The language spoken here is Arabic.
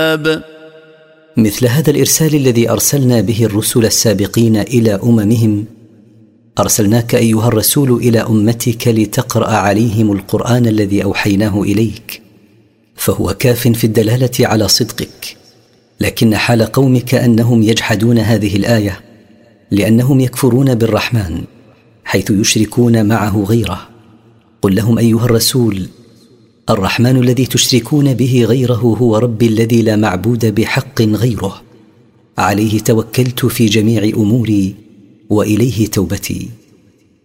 مثل هذا الإرسال الذي أرسلنا به الرسل السابقين إلى أممهم، أرسلناك أيها الرسول إلى أمتك لتقرأ عليهم القرآن الذي أوحيناه إليك، فهو كاف في الدلالة على صدقك. لكن حال قومك أنهم يجحدون هذه الآية، لأنهم يكفرون بالرحمن حيث يشركون معه غيره. قل لهم أيها الرسول: الرحمن الذي تشركون به غيره هو ربي الذي لا معبود بحق غيره، عليه توكلت في جميع أموري وإليه توبتي.